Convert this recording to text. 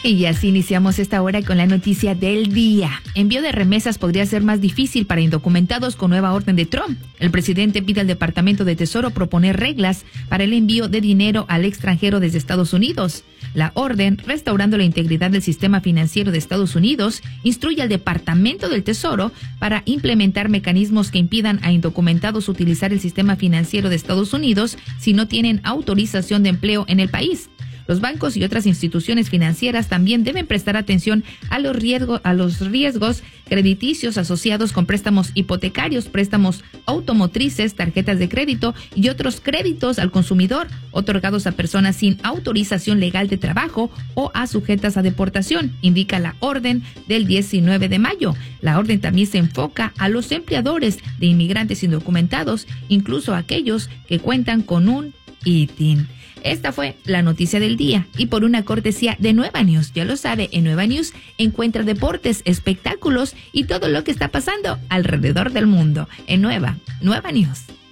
Y así iniciamos esta hora con la noticia del día. Envío de remesas podría ser más difícil para indocumentados con nueva orden de Trump. El presidente pide al Departamento de Tesoro proponer reglas para el envío de dinero al extranjero desde Estados Unidos. La orden, restaurando la integridad del sistema financiero de Estados Unidos, instruye al Departamento del Tesoro para implementar mecanismos que impidan a indocumentados utilizar el sistema financiero de Estados Unidos si no tienen autorización de empleo en el país. Los bancos y otras instituciones financieras también deben prestar atención a los riesgos crediticios asociados con préstamos hipotecarios, préstamos automotrices, tarjetas de crédito y otros créditos al consumidor otorgados a personas sin autorización legal de trabajo o a sujetas a deportación, indica la orden del 19 de mayo. La orden también se enfoca a los empleadores de inmigrantes indocumentados, incluso aquellos que cuentan con un ITIN. Esta fue la noticia del día y por una cortesía de Nueva News. Ya lo sabe, en Nueva News encuentra deportes, espectáculos y todo lo que está pasando alrededor del mundo. En Nueva News.